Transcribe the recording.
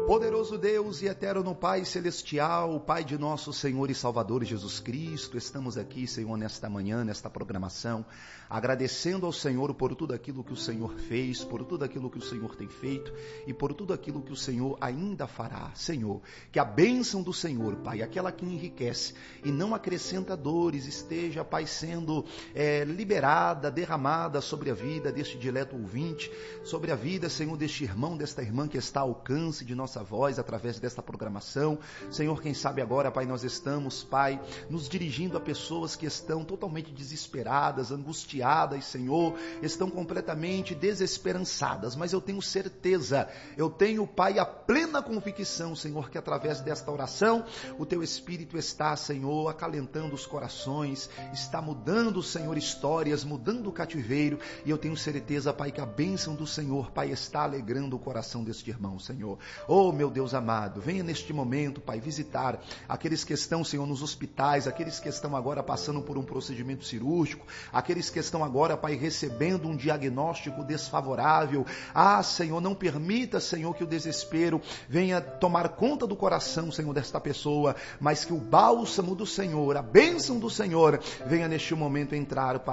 Poderoso Deus e eterno Pai Celestial, Pai de nosso Senhor e Salvador Jesus Cristo, estamos aqui, Senhor, nesta manhã, nesta programação, agradecendo ao Senhor por tudo aquilo que o Senhor fez, por tudo aquilo que o Senhor tem feito e por tudo aquilo que o Senhor ainda fará. Senhor, que a bênção do Senhor, Pai, aquela que enriquece e não acrescenta dores, esteja, Pai, sendo liberada, derramada sobre a vida deste dileto ouvinte, sobre a vida, Senhor, deste irmão, desta irmã que está ao alcance de nossa voz através desta programação. Senhor, quem sabe agora, Pai, nós estamos, Pai, nos dirigindo a pessoas que estão totalmente desesperadas, angustiadas, Senhor, estão completamente desesperançadas, mas eu tenho certeza, eu tenho, Pai, a plena convicção, Senhor, que através desta oração, o Teu Espírito está, Senhor, acalentando os corações, está mudando, Senhor, histórias, mudando o cativeiro, e eu tenho certeza, Pai, que a bênção do Senhor, Pai, está alegrando o coração deste irmão, Senhor. Oh, meu Deus amado, venha neste momento, Pai, visitar aqueles que estão, Senhor, nos hospitais, aqueles que estão agora passando por um procedimento cirúrgico, aqueles que estão agora, Pai, recebendo um diagnóstico desfavorável. Ah, Senhor, não permita, Senhor, que o desespero venha tomar conta do coração, Senhor, desta pessoa, mas que o bálsamo do Senhor, a bênção do Senhor, venha neste momento entrar, Pai.